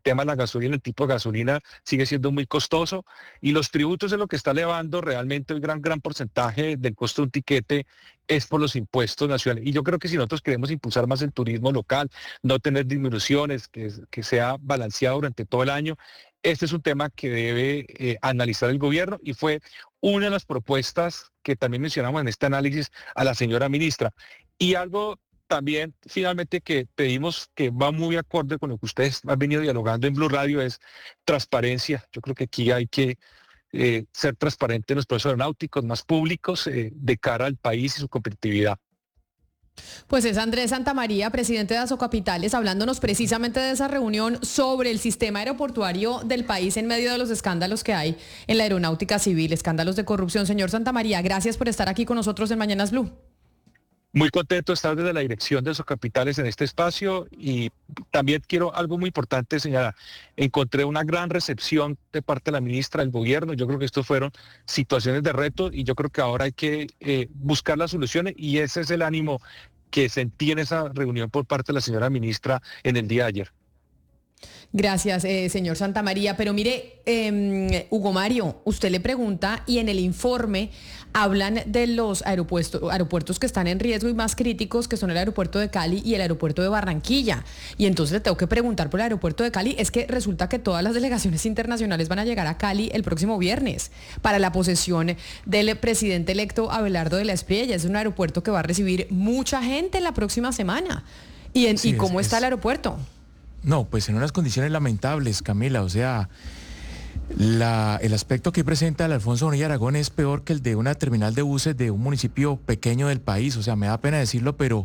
tema de la gasolina, el tipo de gasolina sigue siendo muy costoso y los tributos es lo que está elevando realmente el gran porcentaje del costo de un tiquete es por los impuestos nacionales. Y yo creo que si nosotros queremos impulsar más el turismo local, no tener disminuciones, que sea balanceado durante todo el año, este es un tema que debe analizar el gobierno y fue una de las propuestas que también mencionamos en este análisis a la señora ministra. Y algo también, finalmente, que pedimos que va muy acorde con lo que ustedes han venido dialogando en Blue Radio es transparencia. Yo creo que aquí hay que ser transparente en los procesos aeronáuticos, más públicos de cara al país y su competitividad. Pues es Andrés Santamaría, presidente de Asocapitales, hablándonos precisamente de esa reunión sobre el sistema aeroportuario del país en medio de los escándalos que hay en la aeronáutica civil, escándalos de corrupción. Señor Santamaría, gracias por estar aquí con nosotros en Mañanas Blue. Muy contento de estar desde la dirección de Asocapitales en este espacio y también quiero algo muy importante señalar. Encontré una gran recepción de parte de la ministra del gobierno. Yo creo que estos fueron situaciones de reto y yo creo que ahora hay que buscar las soluciones y ese es el ánimo que sentí en esa reunión por parte de la señora ministra en el día de ayer. Gracias, señor Santamaría. Pero mire, Hugo Mario, usted le pregunta y en el informe hablan de los aeropuertos que están en riesgo y más críticos, que son el aeropuerto de Cali y el aeropuerto de Barranquilla. Y entonces le tengo que preguntar por el aeropuerto de Cali. Es que resulta que todas las delegaciones internacionales van a llegar a Cali el próximo viernes para la posesión del presidente electo Abelardo de la Espriella. Es un aeropuerto que va a recibir mucha gente la próxima semana. ¿Y cómo está el aeropuerto? No, pues en unas condiciones lamentables, Camila, o sea, el aspecto que presenta el Alfonso Bonilla Aragón es peor que el de una terminal de buses de un municipio pequeño del país, o sea, me da pena decirlo, pero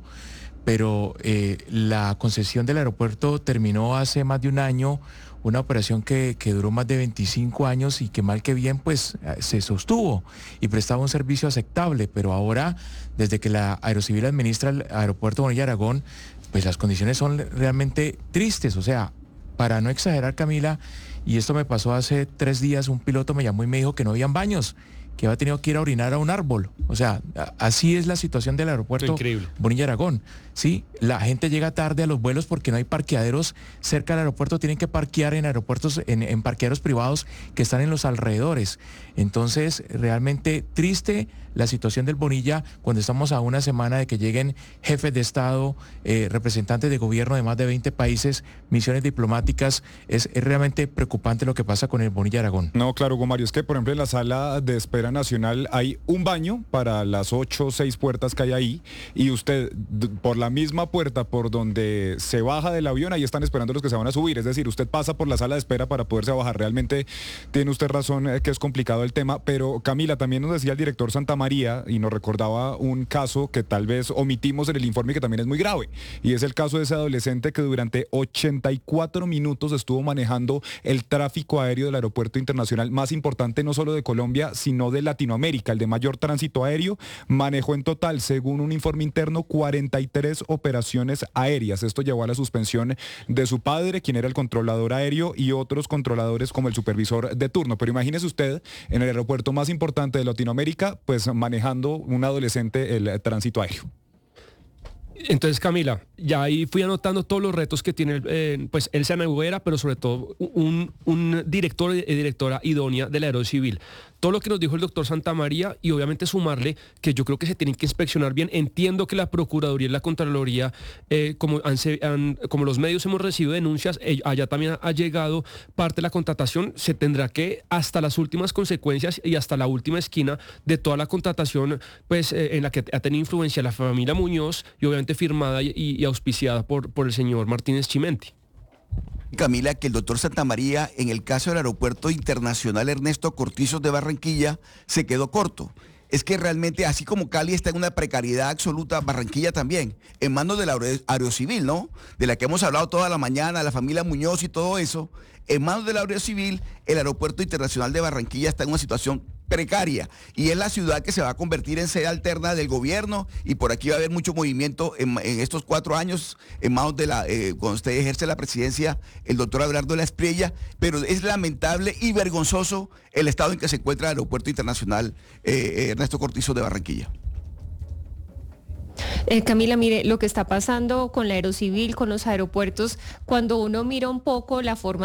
la concesión del aeropuerto terminó hace más de un año, una operación que duró más de 25 años y que mal que bien pues se sostuvo y prestaba un servicio aceptable, pero ahora, desde que la Aerocivil administra el aeropuerto Bonilla Aragón, pues las condiciones son realmente tristes, o sea, para no exagerar, Camila, y esto me pasó hace 3 días, un piloto me llamó y me dijo que no habían baños, que había tenido que ir a orinar a un árbol. O sea, así es la situación del aeropuerto Bonilla Aragón. Sí, la gente llega tarde a los vuelos porque no hay parqueaderos cerca del aeropuerto, tienen que parquear en aeropuertos, en parqueaderos privados que están en los alrededores. Entonces, realmente triste la situación del Bonilla cuando estamos a una semana de que lleguen jefes de Estado, representantes de gobierno de más de 20 países, misiones diplomáticas. Es realmente preocupante lo que pasa con el Bonilla Aragón. No, claro, Hugo Mario, es que por ejemplo en la sala de espera nacional hay un baño para las 8 o 6 puertas que hay ahí y usted por la misma puerta por donde se baja del avión, ahí están esperando los que se van a subir, es decir, usted pasa por la sala de espera para poderse bajar. Realmente tiene usted razón que es complicado el tema, pero Camila, también nos decía el director Santamaría y nos recordaba un caso que tal vez omitimos en el informe y que también es muy grave, y es el caso de ese adolescente que durante 84 minutos estuvo manejando el tráfico aéreo del aeropuerto internacional más importante no solo de Colombia, sino de Latinoamérica, el de mayor tránsito aéreo. Manejó en total, según un informe interno, 43 operaciones aéreas. Esto llevó a la suspensión de su padre, quien era el controlador aéreo, y otros controladores como el supervisor de turno. Pero imagínese usted, en el aeropuerto más importante de Latinoamérica, pues manejando un adolescente el tránsito aéreo. Entonces, Camila, ya ahí fui anotando todos los retos que tiene pues Elsa Noguera, pero sobre todo un director y directora idónea de la Aerocivil. Todo lo que nos dijo el doctor Santamaría y obviamente sumarle que yo creo que se tienen que inspeccionar bien. Entiendo que la Procuraduría y la Contraloría, como los medios hemos recibido denuncias, allá también ha llegado parte de la contratación. Se tendrá que, hasta las últimas consecuencias y hasta la última esquina de toda la contratación, pues en la que ha tenido influencia la familia Muñoz y obviamente firmada y auspiciada por el señor Martínez Chimenti. Camila, que el doctor Santamaría en el caso del Aeropuerto Internacional Ernesto Cortizos de Barranquilla se quedó corto. Es que realmente, así como Cali está en una precariedad absoluta, Barranquilla también, en manos de la Aerocivil, ¿no? De la que hemos hablado toda la mañana, la familia Muñoz y todo eso. En manos de la Aerocivil, el Aeropuerto Internacional de Barranquilla está en una situación precaria y es la ciudad que se va a convertir en sede alterna del gobierno y por aquí va a haber mucho movimiento en estos 4 años en manos de cuando usted ejerce la presidencia, el doctor Abelardo de la Espriella, pero es lamentable y vergonzoso el estado en que se encuentra el Aeropuerto Internacional Ernesto Cortizos de Barranquilla. Camila, mire, lo que está pasando con la Aerocivil, con los aeropuertos, cuando uno mira un poco la forma